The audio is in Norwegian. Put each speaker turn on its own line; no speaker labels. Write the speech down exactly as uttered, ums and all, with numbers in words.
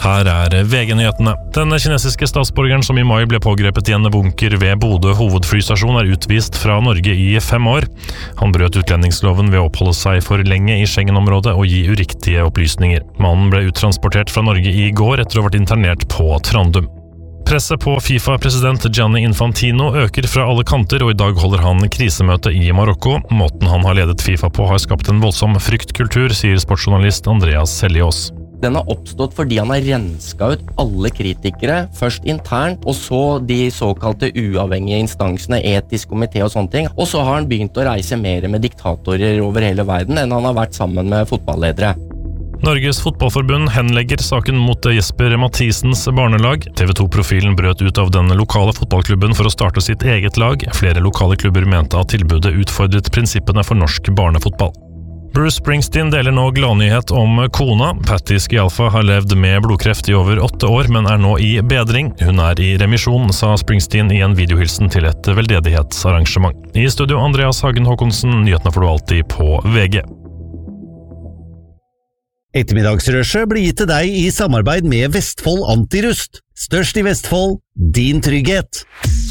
Her er V G-nyhetene. Den kinesiske statsborgeren som i mai ble pågrepet i en bunker ved Bodø hovedflystasjon er utvist fra Norge i fem år. Han brøt utlendingsloven ved å oppholde seg for lenge i Schengen-området og gi uriktige opplysninger. Mannen ble uttransportert fra Norge i går etter å ha vært internert på Trandum. Presset på FIFA-president Gianni Infantino øker fra alle kanter, og i dag holder han krisemøte i Marokko. Måten han har ledet FIFA på har skapt en voldsom fryktkultur, sier sportsjournalist Andreas Seljås.
Den har oppstått fordi han har rensket ut alle kritikere, først internt, og så de såkalte uavhengige instansene, etisk komité og sånne ting. Og så har han begynt å reise mer med diktatorer over hele verden enn han har vært sammen med fotballedere.
Norges fotballforbund henlegger saken mot Jesper Mathisens barnelag. T V to-profilen brøt ut av den lokale fotballklubben for å starte sitt eget lag. Flere lokale klubber mente at tilbudet utfordret prinsippene for norsk barnefotball. Bruce Springsteen deler nå gladnyhet om kona. Patti Scialfa har levd med blodkreft i over åtte år, men er nå i bedring. Hun er i remisjon, sa Springsteen i en videohilsen til et veldedighetsarrangement. I studio Andreas Hagen Håkonsen, nyhetene får du alltid på V G.
Ettermiddagsrushet blir gitt til deg i samarbeid med Vestfold Antirust. Størst i Vestfold, din trygghet.